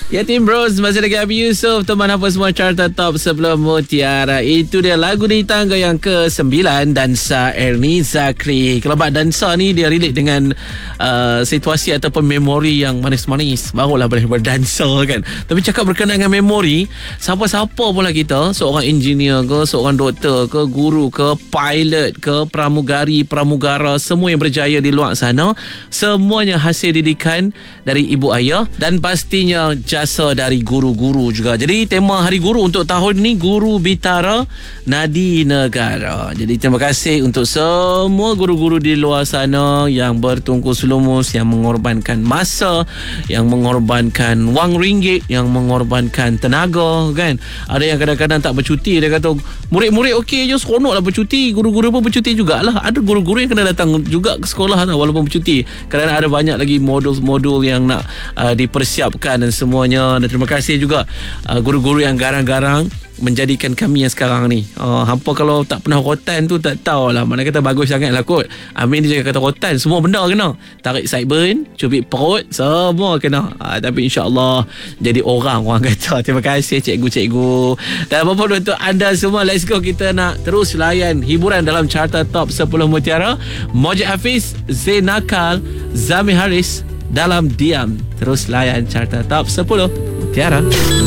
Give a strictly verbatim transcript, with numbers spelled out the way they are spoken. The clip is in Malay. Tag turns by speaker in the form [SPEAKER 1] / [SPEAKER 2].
[SPEAKER 1] Ya, Tim Bros, masih lagi Abi Yusof. Teman apa semua carta top sebelum Mutiara. Itu dia lagu di tangga yang ke sembilan, Dansa Ernie Zakri. Kalau bak dansa ni dia relate dengan uh, situasi ataupun memori yang manis-manis, barulah boleh berdansa kan. Tapi cakap berkenaan dengan memori, siapa-siapa pula kita, seorang engineer ke, seorang doktor ke, guru ke, pilot ke, pramugari, pramugara, semua yang berjaya di luar sana, semuanya hasil didikan dari ibu ayah dan pastinya jasa dari guru-guru juga. Jadi tema Hari Guru untuk tahun ni, Guru Bitara Nadi Negara. Jadi terima kasih untuk semua guru-guru di luar sana yang bertungkus lumus, yang mengorbankan masa, yang mengorbankan wang ringgit, yang mengorbankan tenaga kan. Ada yang kadang-kadang tak bercuti, dia kata murid-murid okey je, seronok lah bercuti, guru-guru pun bercuti jugalah. Ada guru-guru yang kena datang juga ke sekolah tau, walaupun bercuti, kerana ada banyak lagi modul-modul yang nak uh, dipersiapkan dan semuanya. Dan terima kasih juga uh, guru-guru yang garang-garang menjadikan kami yang sekarang ni. Uh, hampa kalau tak pernah rotan tu tak tahulah. Mana kata bagus sangat lah kot. Amin dia kata rotan, semua benda kena. Tarik sideburn, cubit perut, semua kena. Uh, tapi insyaAllah jadi orang, orang kata. Terima kasih cikgu-cikgu. Dan apa-apa untuk anda semua, let's go. Kita nak terus layan hiburan dalam carta top sepuluh Mutiara. Mojib Hafiz, Zain Nakal, Zami Haris dalam Diam. Terus layan carta top sepuluh Mutiara.